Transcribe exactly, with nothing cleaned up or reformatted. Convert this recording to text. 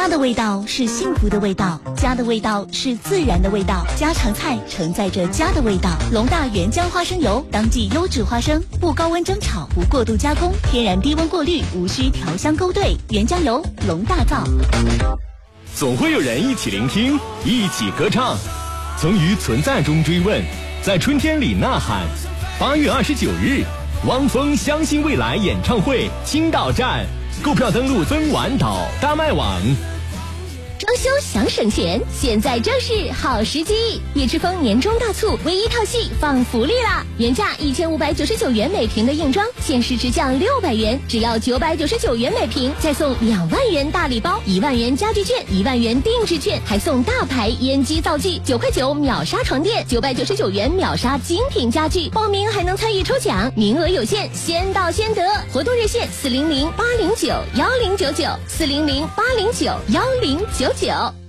家的味道是幸福的味道，家的味道是自然的味道，家常菜承载着家的味道。龙大原浆花生油，当季优质花生，不高温蒸炒，不过度加工，天然低温过滤，无需调香勾兑。原浆油，龙大造。 总会有人一起聆听，一起歌唱，从于存在中追问，在春天里呐喊。八月二十九日，汪峰相信未来演唱会青岛站，购票登录分晚岛大麦网。 装修想省钱，现在正是好时机！叶之峰年终大促，唯一套系放福利啦！原价一千五百九十九元每平的硬装，限时直降六百元，只要九百九十九元每平，再送两万元大礼包，一万元家具券，一万元定制券，还送大牌烟机灶具，九块九秒杀床垫，九百九十九元秒杀精品家具。报名还能参与抽奖，名额有限，先到先得。活动热线四零零八零九幺零九九，四零零八零九幺零九九。